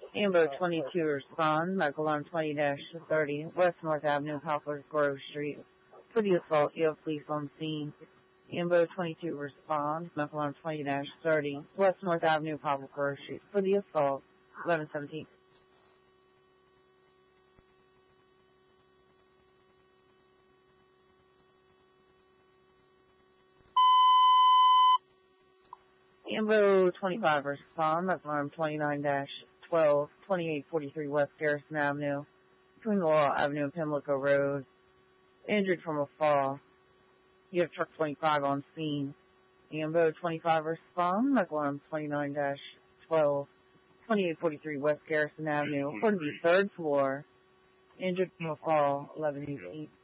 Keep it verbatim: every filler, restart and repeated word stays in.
Ambo twenty-two respond, medical alarm twenty dash thirty, West North Avenue, Poplar Grove Street. For the assault, you have police on scene. Ambo twenty-two respond, medical alarm twenty dash thirty, West North Avenue, Poplar Grove Street. For the assault, eleven seventeen. Ambo twenty-five respond, medical alarm twenty-nine dash twelve, twenty-eight forty-three West Garrison Avenue, between Laurel Avenue and Pimlico Road. Injured from a fall. You have truck twenty-five on scene. Ambo twenty-five respond, medical alarm twenty-nine dash twelve, twenty-eight forty-three West Garrison Avenue, according to the third floor. Injured from a fall, eleven eighteen.